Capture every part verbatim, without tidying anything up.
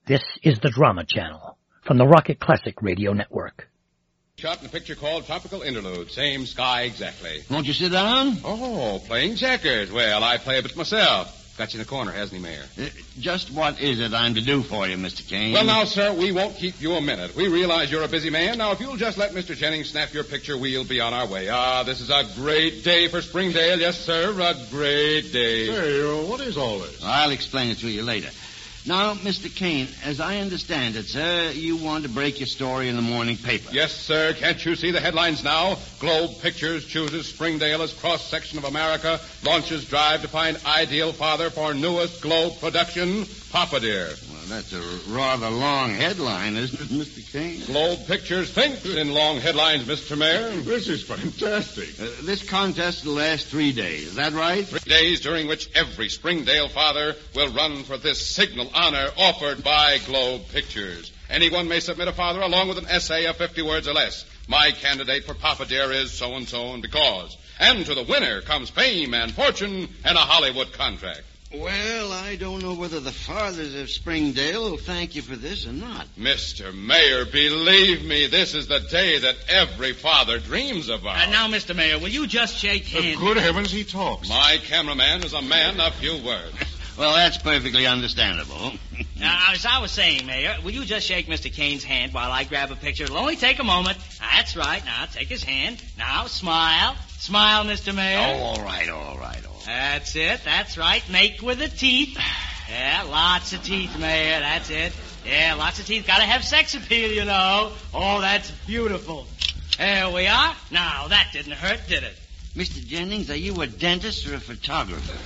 This is the Drama Channel from the Rocket Classic Radio Network. Shot in a picture called Tropical Interlude. Same sky exactly. Won't you sit down? Oh, playing checkers. Well, I play a bit myself. Got you in the corner, hasn't he, Mayor? Uh, just what is it I'm to do for you, Mister Kane? Well, now, sir, we won't keep you a minute. We realize you're a busy man. Now, if you'll just let Mister Jennings snap your picture, we'll be on our way. Ah, this is a great day for Springdale. Yes, sir, a great day. Say, uh, what is all this? I'll explain it to you later. Now, Mister Kane, as I understand it, sir, you want to break your story in the morning paper. Yes, sir. Can't you see the headlines now? Globe Pictures chooses Springdale as cross-section of America, launches drive to find ideal father for newest Globe production, Papa Dear. Well, that's a rather long headline, isn't it, Mister Kane? Globe Pictures thinks in long headlines, Mister Mayor. This is fantastic. Uh, this contest will last three days. Is that right? Three days during which every Springdale father will run for this signal honor offered by Globe Pictures. Anyone may submit a father along with an essay of fifty words or less. My candidate for Papa Dear is so-and-so and because. And to the winner comes fame and fortune and a Hollywood contract. Well, I don't know whether the fathers of Springdale will thank you for this or not. Mister Mayor, believe me, this is the day that every father dreams about. And now, Mister Mayor, will you just shake hands? Uh, good heavens, he talks. My cameraman is a man of few words. Well, that's perfectly understandable. Now, as I was saying, Mayor, will you just shake Mister Kane's hand while I grab a picture? It'll only take a moment. That's right. Now, take his hand. Now, smile. Smile, Mister Mayor. Oh, all right, all right, all right. That's it. That's right. Make with the teeth. Yeah, lots of teeth, Mayor. That's it. Yeah, lots of teeth. Gotta have sex appeal, you know. Oh, that's beautiful. There we are. Now, that didn't hurt, did it? Mister Jennings, are you a dentist or a photographer?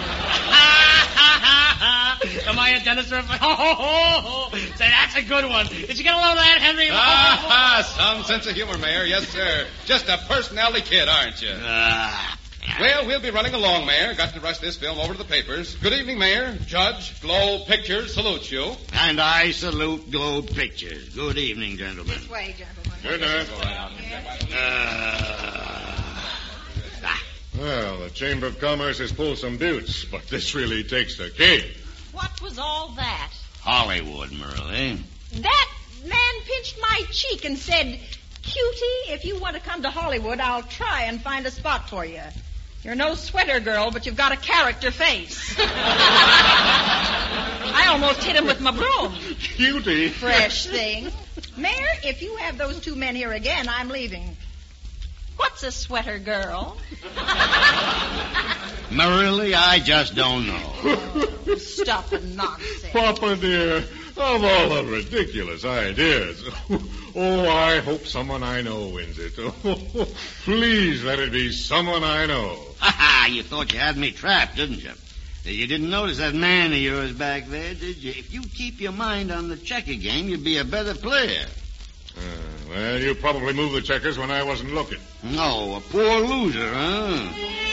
Am I a dentist or a... Oh, oh, oh, oh. Say, that's a good one. Did you get a load of that, Henry? Ah, some sense of humor, Mayor. Yes, sir. Just a personality kid, aren't you? Ah. Well, we'll be running along, Mayor. Got to rush this film over to the papers. Good evening, Mayor. Judge, Globe Pictures salutes you. And I salute Globe Pictures. Good evening, gentlemen. This way, gentlemen. Good night. Uh, Well, the Chamber of Commerce has pulled some buttes, but this really takes the cake. What was all that? Hollywood, Merle. That man pinched my cheek and said, "Cutie, if you want to come to Hollywood, I'll try and find a spot for you. You're no sweater girl, but you've got a character face." I almost hit him with my broom. Cutie. Fresh thing. Mayor, if you have those two men here again, I'm leaving. What's a sweater girl? Marily, I just don't know. Stuff and nonsense. Papa dear, of all the ridiculous ideas. Oh, I hope someone I know wins it. Oh, please let it be someone I know. Ha ha, you thought you had me trapped, didn't you? You didn't notice that man of yours back there, did you? If you keep your mind on the checker game, you'd be a better player. Uh, well, you probably moved the checkers when I wasn't looking. No, a poor loser, huh?